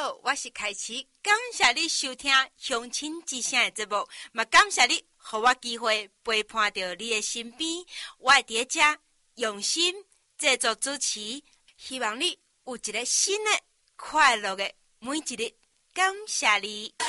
好，我是凯琪，感谢你收听乡亲之声的节目，嘛感谢你，给我机会陪伴到你的身边，我会在这用心制作主持，希望你有一个新的快乐的每一日，感谢你。